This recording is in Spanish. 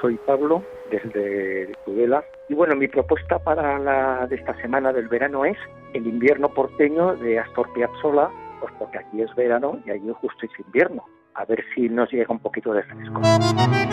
soy Pablo, desde Tudela. Y bueno, mi propuesta para la de esta semana del verano es el invierno porteño de Astor Piazzolla, pues porque aquí es verano y allí justo es invierno. A ver si nos llega un poquito de fresco.